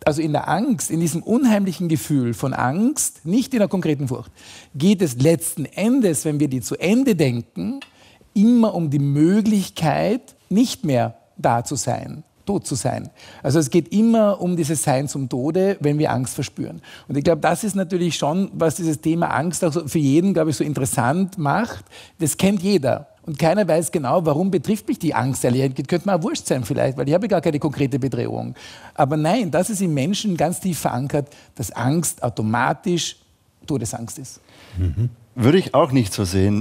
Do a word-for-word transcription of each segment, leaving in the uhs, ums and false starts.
Also in der Angst, in diesem unheimlichen Gefühl von Angst, nicht in der konkreten Furcht, geht es letzten Endes, wenn wir die zu Ende denken, immer um die Möglichkeit, nicht mehr da zu sein, tot zu sein. Also es geht immer um dieses Sein zum Tode, wenn wir Angst verspüren. Und ich glaube, das ist natürlich schon, was dieses Thema Angst auch so für jeden, glaube ich, so interessant macht. Das kennt jeder. Und keiner weiß genau, warum betrifft mich die Angst. Das könnte mir auch wurscht sein vielleicht, weil ich habe gar keine konkrete Bedrohung. Aber nein, das ist im Menschen ganz tief verankert, dass Angst automatisch Todesangst ist. Mhm. Würde ich auch nicht so sehen.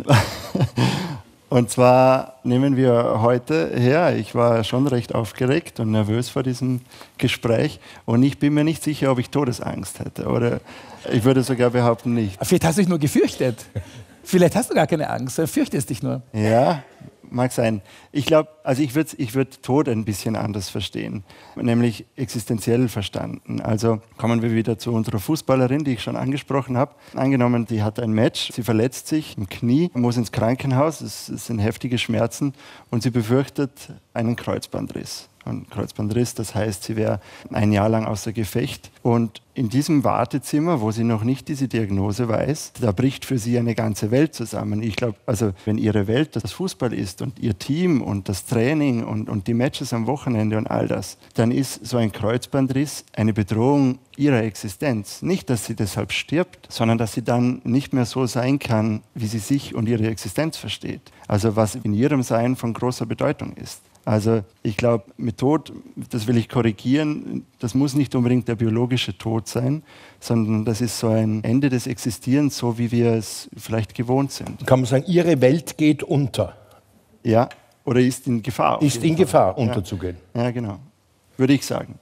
Und zwar nehmen wir heute her, ich war schon recht aufgeregt und nervös vor diesem Gespräch und ich bin mir nicht sicher, ob ich Todesangst hätte. Oder ich würde sogar behaupten, nicht. Vielleicht hast du dich nur gefürchtet. Vielleicht hast du gar keine Angst, du fürchtest dich nur. Ja, mag sein. Ich glaube, also ich würde ich würd Tod ein bisschen anders verstehen, nämlich existenziell verstanden. Also kommen wir wieder zu unserer Fußballerin, die ich schon angesprochen habe. Angenommen, die hat ein Match, sie verletzt sich im Knie, muss ins Krankenhaus, es, es sind heftige Schmerzen und sie befürchtet einen Kreuzbandriss. Ein Kreuzbandriss, das heißt, sie wäre ein Jahr lang außer Gefecht. Und in diesem Wartezimmer, wo sie noch nicht diese Diagnose weiß, da bricht für sie eine ganze Welt zusammen. Ich glaube, also wenn ihre Welt das Fußball ist und ihr Team und das Training und, und die Matches am Wochenende und all das, dann ist so ein Kreuzbandriss eine Bedrohung ihrer Existenz. Nicht, dass sie deshalb stirbt, sondern dass sie dann nicht mehr so sein kann, wie sie sich und ihre Existenz versteht. Also was in ihrem Sein von großer Bedeutung ist. Also ich glaube, mit Tod, das will ich korrigieren, das muss nicht unbedingt der biologische Tod sein, sondern das ist so ein Ende des Existierens, so wie wir es vielleicht gewohnt sind. Kann man sagen, ihre Welt geht unter? Ja, oder ist in Gefahr. Ist in Gefahr, unterzugehen. Ja, ja, genau. Würde ich sagen.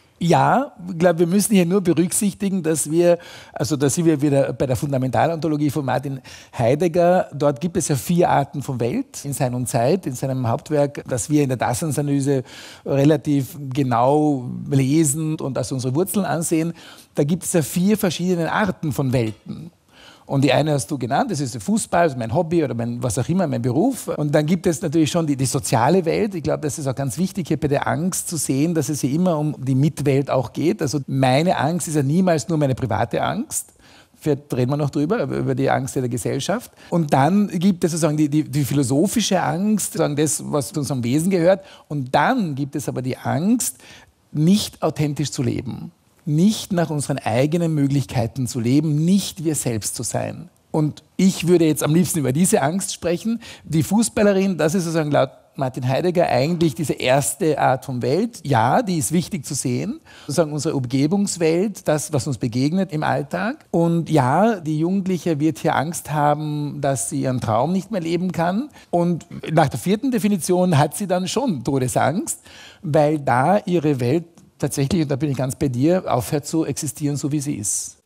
Ja, ich glaube, wir müssen hier nur berücksichtigen, dass wir, also da sind wir wieder bei der Fundamentalontologie von Martin Heidegger, dort gibt es ja vier Arten von Welt in Sein und Zeit, in seinem Hauptwerk, das wir in der Daseinsanalyse relativ genau lesen und als unsere Wurzeln ansehen. Da gibt es ja vier verschiedene Arten von Welten. Und die eine hast du genannt, das ist der Fußball, also mein Hobby oder mein, was auch immer, mein Beruf. Und dann gibt es natürlich schon die, die soziale Welt. Ich glaube, das ist auch ganz wichtig, hier bei der Angst zu sehen, dass es hier immer um die Mitwelt auch geht. Also meine Angst ist ja niemals nur meine private Angst. Vielleicht reden wir noch drüber, über die Angst der Gesellschaft. Und dann gibt es sozusagen die, die, die philosophische Angst, sozusagen das, was zu unserem Wesen gehört. Und dann gibt es aber die Angst, nicht authentisch zu leben. Nicht nach unseren eigenen Möglichkeiten zu leben, nicht wir selbst zu sein. Und ich würde jetzt am liebsten über diese Angst sprechen. Die Fußballerin, das ist sozusagen laut Martin Heidegger eigentlich diese erste Art von Welt. Ja, die ist wichtig zu sehen. Sozusagen unsere Umgebungswelt, das, was uns begegnet im Alltag. Und ja, die Jugendliche wird hier Angst haben, dass sie ihren Traum nicht mehr leben kann. Und nach der vierten Definition hat sie dann schon Todesangst, weil da ihre Welt tatsächlich, und da bin ich ganz bei dir, aufhört zu existieren, so wie sie ist.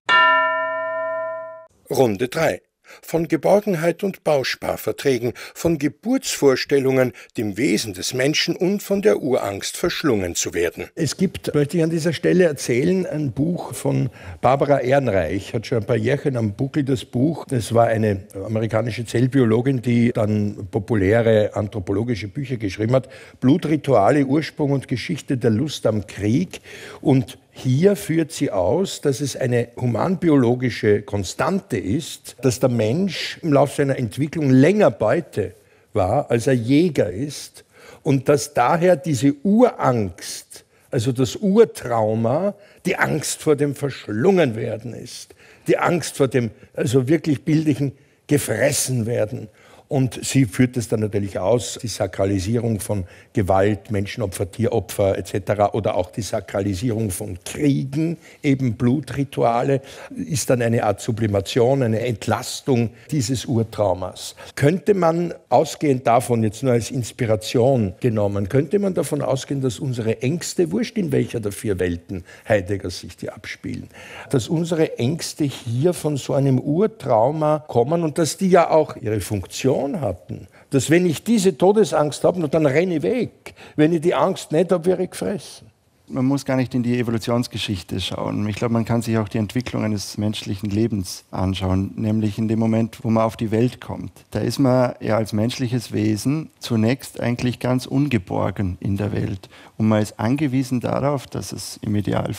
Runde drei. Von Geborgenheit und Bausparverträgen, von Geburtsvorstellungen, dem Wesen des Menschen und von der Urangst verschlungen zu werden. Es gibt, möchte ich an dieser Stelle erzählen, ein Buch von Barbara Ehrenreich, hat schon ein paar Jährchen am Buckel das Buch. Das war eine amerikanische Zellbiologin, die dann populäre anthropologische Bücher geschrieben hat. Blutrituale, Ursprung und Geschichte der Lust am Krieg. Und hier führt sie aus, dass es eine humanbiologische Konstante ist, dass der Mensch im Laufe seiner Entwicklung länger Beute war, als er Jäger ist, und dass daher diese Urangst, also das Urtrauma, die Angst vor dem Verschlungenwerden ist, die Angst vor dem, also wirklich bildlichen Gefressenwerden. Und sie führt es dann natürlich aus, die Sakralisierung von Gewalt, Menschenopfer, Tieropfer et cetera oder auch die Sakralisierung von Kriegen, eben Blutrituale, ist dann eine Art Sublimation, eine Entlastung dieses Urtraumas. Könnte man, ausgehend davon, jetzt nur als Inspiration genommen, könnte man davon ausgehen, dass unsere Ängste, wurscht in welcher der vier Welten Heidegger sich die abspielen, dass unsere Ängste hier von so einem Urtrauma kommen und dass die ja auch ihre Funktion hatten, dass wenn ich diese Todesangst habe, dann renne ich weg. Wenn ich die Angst nicht habe, wäre ich gefressen. Man muss gar nicht in die Evolutionsgeschichte schauen. Ich glaube, man kann sich auch die Entwicklung eines menschlichen Lebens anschauen, nämlich in dem Moment, wo man auf die Welt kommt. Da ist man ja als menschliches Wesen zunächst eigentlich ganz ungeborgen in der Welt. Und man ist angewiesen darauf, dass es im Idealfall